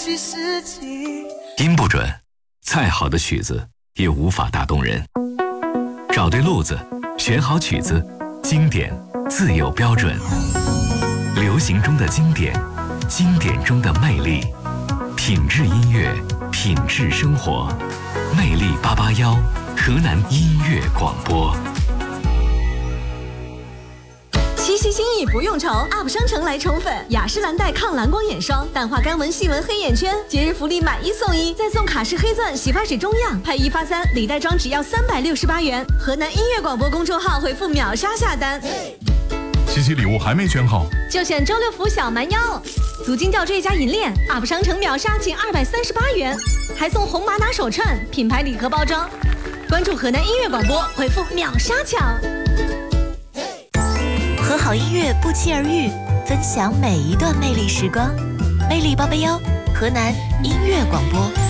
音不准，再好的曲子也无法打动人。找对路子，选好曲子，经典自有标准。流行中的经典，经典中的魅力，品质音乐，品质生活。魅力881，河南音乐广播。 七夕心意不用愁 ，UP 商城来宠粉，雅诗兰黛抗蓝光眼霜，淡化干纹细纹黑眼圈，节日福利买1送1，再送卡诗黑钻洗发水中样，配1发3，礼袋装只要368元。河南音乐广播公众号回复秒杀下单。 七夕礼物还没选好， 就选周六福小蛮腰，足金吊坠加银链 ，UP 商城秒杀仅238元，还送红玛瑙手串，品牌礼盒包装。关注河南音乐广播，回复秒杀抢。 和好音乐不期而遇，分享每一段魅力时光。魅力881，河南音乐广播。